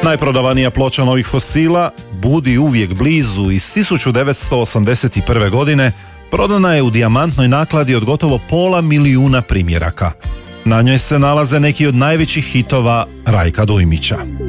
Najprodavanija ploča novih fosila, Budi uvijek blizu iz 1981. godine, prodana je u dijamantnoj nakladi od gotovo 500.000 primjeraka. Na njoj se nalaze neki od najvećih hitova Rajka Dujmića.